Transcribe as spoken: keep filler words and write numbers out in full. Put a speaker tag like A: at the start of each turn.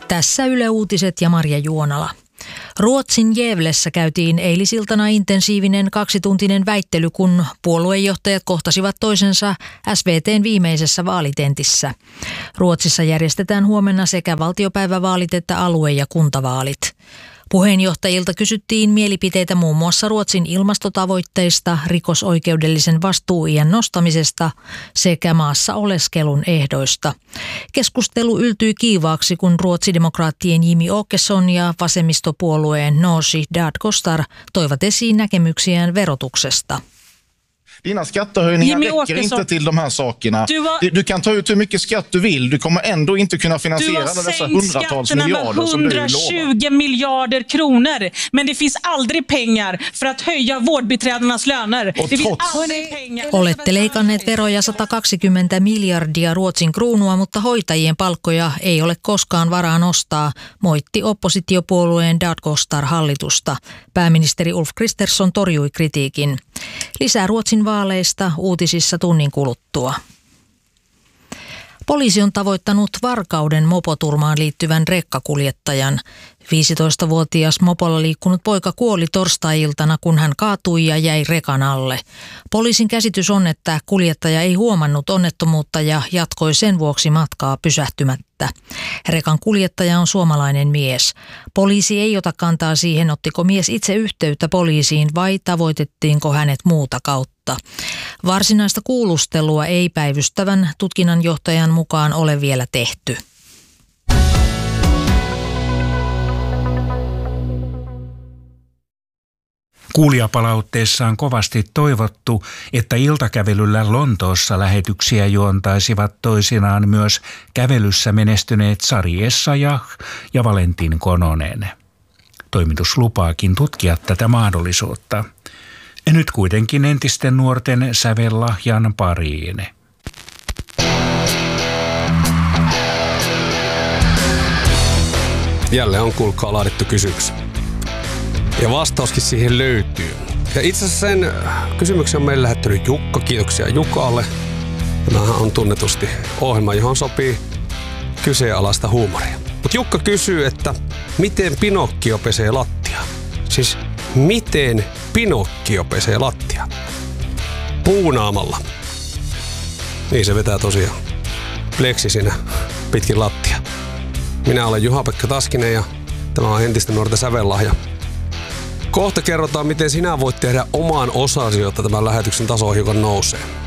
A: Tässä Yle Uutiset ja Marja Juonala. Ruotsin Gävlessä käytiin eilisiltana intensiivinen kaksituntinen väittely, kun puoluejohtajat kohtasivat toisensa S V T:n viimeisessä vaalitentissä. Ruotsissa järjestetään huomenna sekä valtiopäivävaalit että alue- ja kuntavaalit. Puheenjohtajilta kysyttiin mielipiteitä muun muassa Ruotsin ilmastotavoitteista, rikosoikeudellisen vastuuiän nostamisesta sekä maassa oleskelun ehdoista. Keskustelu yltyi kiivaaksi, kun ruotsidemokraattien Jimmie Åkesson ja vasemmistopuolueen Nooshi Dadgostar toivat esiin näkemyksiään verotuksesta.
B: Dina skattehöjningar räcker inte till de här sakerna. Du, har, du, du kan ta ut hur mycket skatt du vill. Du kommer ändå inte kunna finansiera dessa hundratals miljarder som du lovar.
C: hundratjugo miljarder kronor. Men det finns aldrig pengar för att höja vårdbiträdernas löner.
B: Och
C: det finns
B: trots...
C: aldrig pengar.
A: Olette leikanneet veroja sata kaksikymmentä miljardia Ruotsin kruunua, mutta hoitajien palkkoja ei ole koskaan varaa nostaa, moitti oppositiopuolueen Dadgostar hallitusta. Pääministeri Ulf Kristersson torjui kritiikin. Lisää Ruotsin vaaleista uutisissa tunnin kuluttua. Poliisi on tavoittanut Varkauden mopoturmaan liittyvän rekkakuljettajan. viisitoistavuotias mopolla liikkunut poika kuoli torstai-iltana, kun hän kaatui ja jäi rekan alle. Poliisin käsitys on, että kuljettaja ei huomannut onnettomuutta ja jatkoi sen vuoksi matkaa pysähtymättä. Rekan kuljettaja on suomalainen mies. Poliisi ei ota kantaa siihen, ottiko mies itse yhteyttä poliisiin vai tavoitettiinko hänet muuta kautta. Varsinaista kuulustelua ei päivystävän tutkinnanjohtajan mukaan ole vielä tehty.
D: Kuulijapalautteessa on kovasti toivottu, että iltakävelyllä Lontoossa lähetyksiä juontaisivat toisinaan myös kävelyssä menestyneet Sari Essayah ja Valentin Kononen. Toimitus lupaakin tutkia tätä mahdollisuutta. Nyt kuitenkin entisten nuorten sävellahjan pariin.
E: Jälleen on kuulkaa laadittu kysymys. Ja vastauskin siihen löytyy. Ja itse asiassa sen kysymyksen on meille lähettänyt Jukka. Kiitoksia Jukalle. Tämähän on tunnetusti ohjelma, johon sopii kyseenalaista huumoria. Mutta Jukka kysyy, että miten Pinokkio pesee lattia? Siis miten Pinokkio pesee lattia? Puunaamalla. Niin se vetää tosiaan pleksi siinä pitkin lattia. Minä olen Juha-Pekka Taskinen ja tämä on entisten nuorten sävellahja. Kohta kerrotaan, miten sinä voit tehdä oman osasi, jotta tämän lähetyksen taso hiukan nousee.